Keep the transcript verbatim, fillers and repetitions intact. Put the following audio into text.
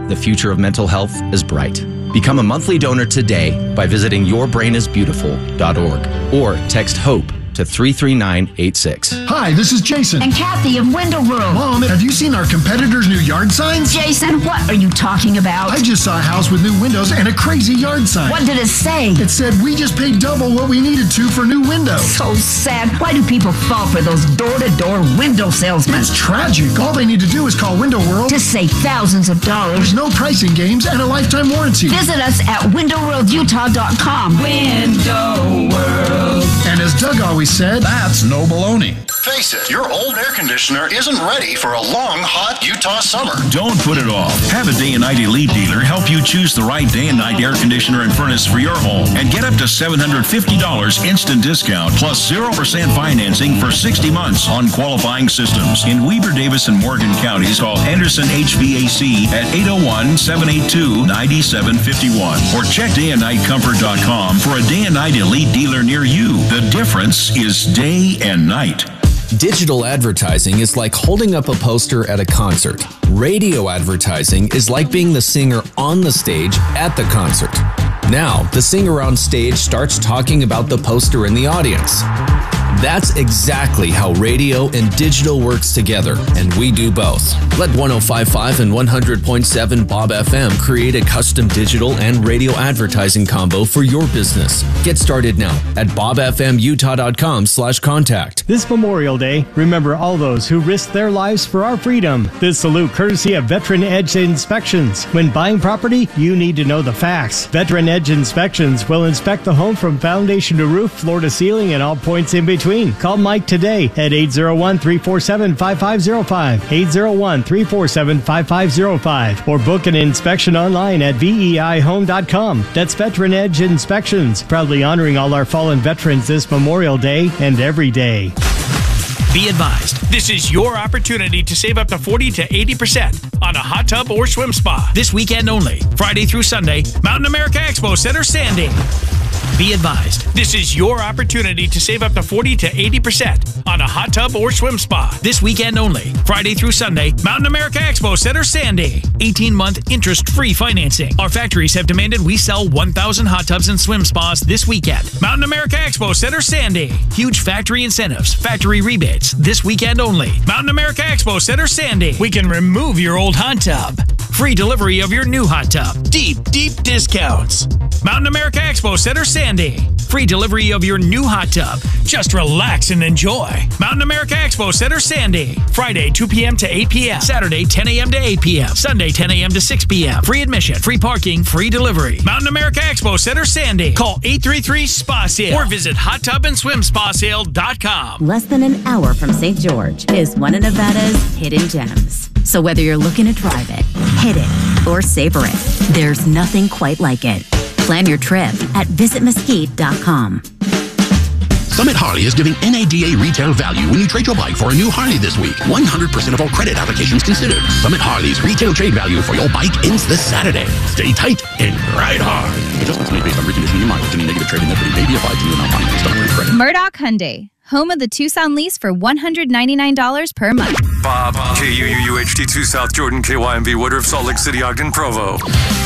the future of mental health is bright. Become a monthly donor today by visiting your brain is beautiful dot org or text HOPE to three three nine eight six. Hi, this is Jason. And Kathy of Window World. Mom, have you seen our competitors' new yard signs? Jason, what are you talking about? I just saw a house with new windows and a crazy yard sign. What did it say? It said we just paid double what we needed to for new windows. So sad. Why do people fall for those door-to-door window salesmen? It's tragic. All they need to do is call Window World to save thousands of dollars. There's no pricing games and a lifetime warranty. Visit us at window world utah dot com. Window World. And as Doug always said, that's no baloney. Face it, your old air conditioner isn't ready for a long, hot Utah summer. Don't put it off. Have a Day and Night Elite dealer help you choose the right day and night air conditioner and furnace for your home and get up to seven hundred fifty dollars instant discount plus zero percent financing for sixty months on qualifying systems. In Weber, Davis, and Morgan counties, call Anderson H V A C at eight oh one, seven eight two, nine seven five one or check day and night comfort dot com for a Day and Night Elite dealer near you. The difference is day and night. Digital advertising is like holding up a poster at a concert. Radio advertising is like being the singer on the stage at the concert. Now, the singer on stage starts talking about the poster in the audience. That's exactly how radio and digital works together, and we do both. Let one oh five point five and one hundred point seven Bob F M create a custom digital and radio advertising combo for your business. Get started now at bob f m utah dot com slash contact. This Memorial Day, remember all those who risked their lives for our freedom. This salute courtesy of Veteran Edge Inspections. When buying property, you need to know the facts. Veteran Edge Inspections will inspect the home from foundation to roof, floor to ceiling, and all points in between. Call Mike today at eight oh one, three four seven, five five oh five, eight oh one, three four seven, five five oh five, or book an inspection online at v e i home dot com. That's Veteran Edge Inspections, proudly honoring all our fallen veterans this Memorial Day and every day. Be advised, this is your opportunity to save up to forty to eighty percent on a hot tub or swim spa. This weekend only, Friday through Sunday, Mountain America Expo Center, Sandy. Be advised, this is your opportunity to save up to forty to eighty percent on a hot tub or swim spa. This weekend only, Friday through Sunday, Mountain America Expo Center, Sandy. eighteen-month interest-free financing. Our factories have demanded we sell one thousand hot tubs and swim spas this weekend. Mountain America Expo Center, Sandy. Huge factory incentives, factory rebates, this weekend only. Mountain America Expo Center, Sandy. We can remove your old hot tub. Free delivery of your new hot tub. Deep, deep discounts. Mountain America Expo Center, Sandy. Free delivery of your new hot tub. Just relax and enjoy. Mountain America Expo Center, Sandy. Friday, two p.m. to eight p.m. Saturday, ten a.m. to eight p.m. Sunday, ten a.m. to six p.m. Free admission, free parking, free delivery. Mountain America Expo Center, Sandy. Call eight three three, S P A sale or visit hot tub and swim spa sale dot com. Less than an hour from Saint George is one of Nevada's hidden gems. So whether you're looking to drive it, hit it, or savor it, there's nothing quite like it. Plan your trip at visit mesquite dot com. Summit Harley is giving N A D A retail value when you trade your bike for a new Harley this week. one hundred percent of all credit applications considered. Summit Harley's retail trade value for your bike ends this Saturday. Stay tight and ride hard. Adjustments made based on reconditioning and mileage. Any negative trade-in equity may be applied to new amount financed on approved credit. Murdoch Hyundai, home of the Tucson lease for one hundred ninety-nine dollars per month. Bob, K U U U H D two South Jordan, K Y M B Woodruff, Salt Lake City, Ogden, Provo.